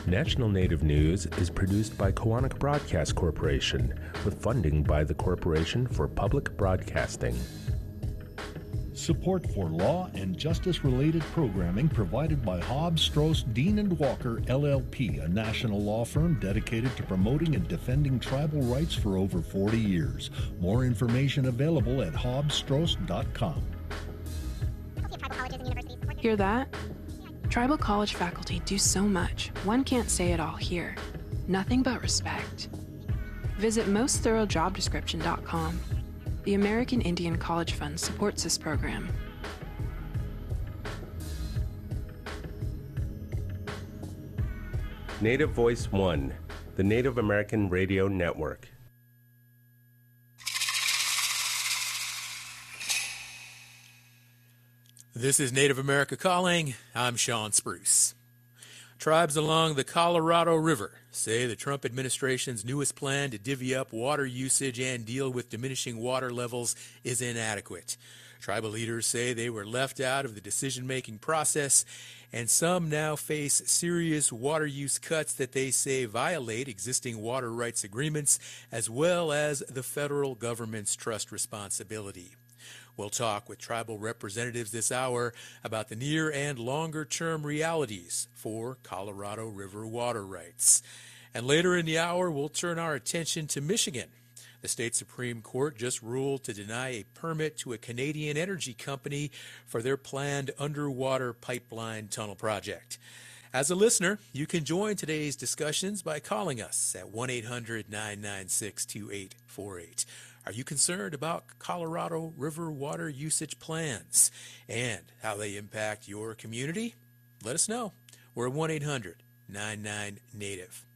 National Native News is produced by Koahnic Broadcast Corporation with funding by the Corporation for Public Broadcasting. Support for law and justice-related programming provided by Hobbs, Strauss, Dean & Walker, LLP, a national law firm dedicated to promoting and defending tribal rights for over 40 years. More information available at hobbsstrauss.com. Hear that? Tribal college faculty do so much, one can't say it all here. Nothing but respect. Visit mostthoroughdescription.com. The American Indian College Fund supports this program. Native Voice One, the Native American Radio Network. This is Native America Calling. I'm Sean Spruce. Tribes along the Colorado River say the Trump administration's newest plan to divvy up water usage and deal with diminishing water levels is inadequate. Tribal leaders say they were left out of the decision-making process, and some now face serious water use cuts that they say violate existing water rights agreements as well as the federal government's trust responsibility. We'll talk with tribal representatives this hour about the near and longer-term realities for Colorado River water rights. And later in the hour, we'll turn our attention to Michigan. The state Supreme Court just ruled to deny a permit to a Canadian energy company for their planned underwater pipeline tunnel project. As a listener, you can join today's discussions by calling us at 1-800-996-2848. Are you concerned about Colorado River water usage plans and how they impact your community? Let us know. We're at 1-800-99-NATIVE.